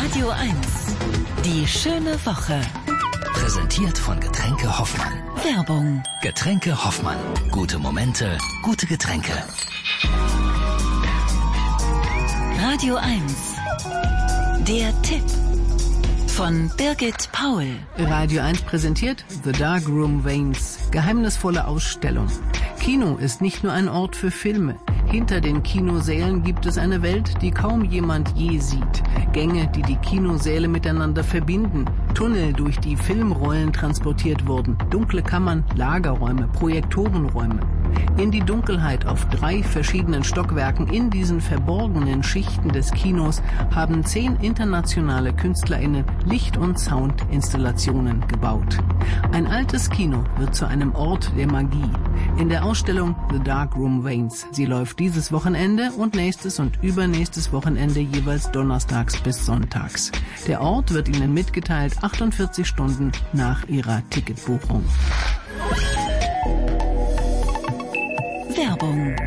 Radio 1. Die schöne Woche. Präsentiert von Getränke Hoffmann. Werbung. Getränke Hoffmann. Gute Momente, gute Getränke. Radio 1. Der Tipp. Von Birgit Paul. Radio 1 präsentiert The Dark Room Veins. Geheimnisvolle Ausstellung. Kino ist nicht nur ein Ort für Filme. Hinter den Kinosälen gibt es eine Welt, die kaum jemand je sieht. Gänge, die die Kinosäle miteinander verbinden. Tunnel, durch die Filmrollen transportiert wurden. Dunkle Kammern, Lagerräume, Projektorenräume. In die Dunkelheit auf 3 verschiedenen Stockwerken in diesen verborgenen Schichten des Kinos haben 10 internationale KünstlerInnen Licht- und Soundinstallationen gebaut. Ein altes Kino wird zu einem Ort der Magie. In der Ausstellung The Dark Room Veins. Sie läuft dieses Wochenende und nächstes und übernächstes Wochenende jeweils donnerstags bis sonntags. Der Ort wird Ihnen mitgeteilt 48 Stunden nach Ihrer Ticketbuchung. Werbung.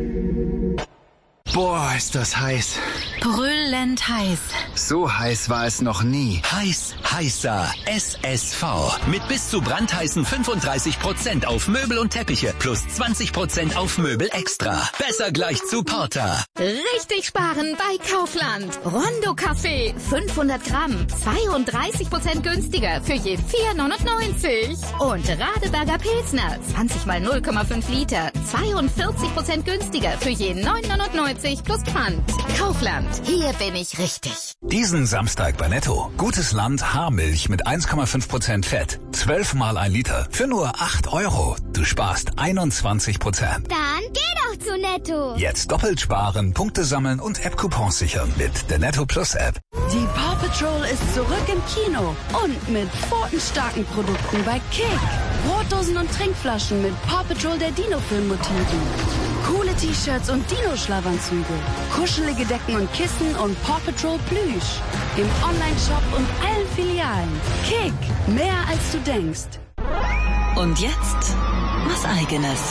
Boah, ist das heiß. Brüllend heiß. So heiß war es noch nie. Heiß, heißer SSV. Mit bis zu brandheißen 35% auf Möbel und Teppiche plus 20% auf Möbel extra. Besser gleich zu Porter. Richtig sparen bei Kaufland. Rondo Kaffee 500 Gramm, 32% günstiger für je 4,99. Und Radeberger Pilsner 20 mal 0,5 Liter, 42% günstiger für je 9,99 plus Pfand. Kaufland, hier bin ich richtig. Diesen Samstag bei Netto. Gutes Land Haarmilch mit 1,5% Fett. 12 mal 1 Liter für nur 8 €. Du sparst 21%. Dann geh doch zu Netto. Jetzt doppelt sparen, Punkte sammeln und App-Coupons sichern mit der Netto Plus App. Die Paw Patrol ist zurück im Kino und mit pfotenstarken Produkten bei Kick. Brotdosen und Trinkflaschen mit Paw Patrol der Dino-Film-Motiven. Coole T-Shirts und Dino-Schlafanzüge. Kuschelige Decken und Kissen und Paw Patrol Plüsch. Im Online-Shop und allen Filialen. Kick, mehr als du denkst. Und jetzt was Eigenes.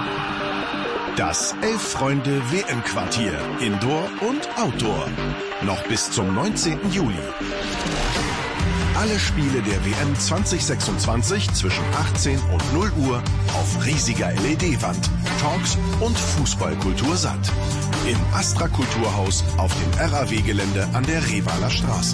Das 11-Freunde-WM-Quartier. Indoor und Outdoor. Noch bis zum 19. Juli. Alle Spiele der WM 2026 zwischen 18 und 0 Uhr auf riesiger LED-Wand, Talks und Fußballkultur satt. Im Astra Kulturhaus auf dem RAW-Gelände an der Revaler Straße.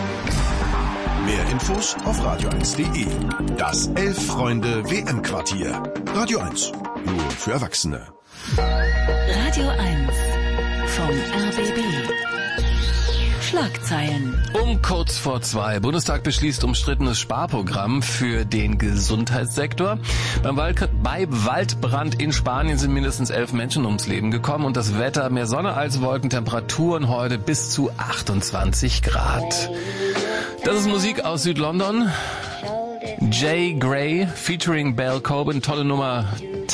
Mehr Infos auf radio1.de. Das 11-Freunde-WM-Quartier. Radio 1. Nur für Erwachsene. Radio 1 vom RBB. Schlagzeilen. Um kurz vor 2. Bundestag beschließt umstrittenes Sparprogramm für den Gesundheitssektor. Bei Waldbrand in Spanien sind mindestens 11 Menschen ums Leben gekommen und das Wetter mehr Sonne als Wolken, Temperaturen heute bis zu 28 Grad. Das ist Musik aus Südlondon. Jay Gray featuring Belle Coben, tolle Nummer.